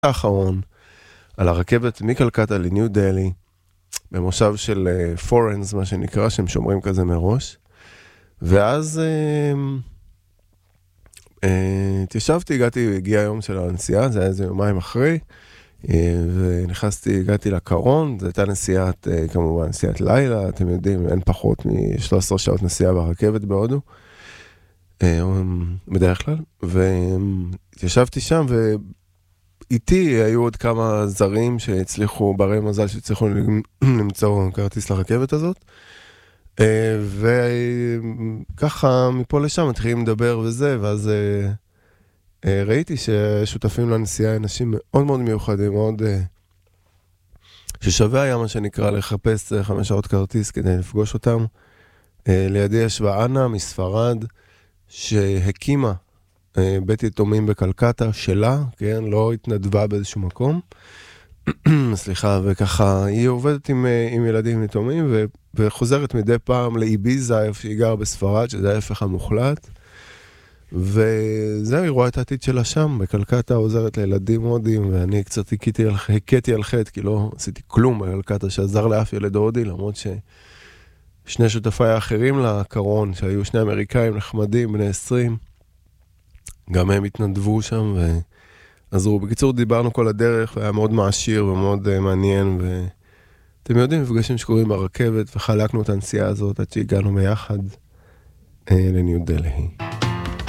האחרון, על הרכבת מקלקטה לניו דלי, במושב של פורנס, מה שנקרא, שהם שומרים כזה מראש. ואז התיישבתי, הגיע היום של הנסיעה, זה היה איזה יומיים אחרי, ונכנסתי, הגעתי לקרון, זו הייתה נסיעת, כמובן, נסיעת לילה, אתם יודעים, אין פחות מ-13 שעות נסיעה ברכבת בהודו, בדרך כלל, והתיישבתי שם, ואיתי היו עוד כמה זרים שהצליחו, ברי מזל שהצליחו למצוא כרטיס לרכבת הזאת, וככה מפה לשם מתחילים לדבר וזה, ואז ראיתי ששותפים לנסיעה אנשים מאוד מאוד מיוחדים, מאוד ששווה היה מה שנקרא לחפש 5 שעות כרטיס כדי לפגוש אותם. לידי ישבה אנה מספרד שהקימה בית יתומים בקלקטה שלה, כן, לא התנדבה באיזשהו מקום, סליחה, וככה היא עובדת עם ילדים יתומים וחוזרת מדי פעם לאיביזה, איפה שהיא גרה בספרד, שזה ההפך המוחלט. וזהו, היא רואה את העתיד שלה שם, בקלקטה עוזרת לילדים הודים, ואני קצת הכיתי על חטא, כי לא עשיתי כלום בקלקטה שעזר לאף ילד הודי, למרות ששני שותפיי האחרים לקרון, שהיו 2 אמריקאים נחמדים, בני 20, גם הם התנדבו שם ועזרו. בקיצור, דיברנו כל הדרך, והיה מאוד מעשיר ומאוד מעניין, ואתם יודעים, מפגשים שקורים ברכבת, וחלקנו את הנסיעה הזאת עד שהגענו ביחד לניו דלהי.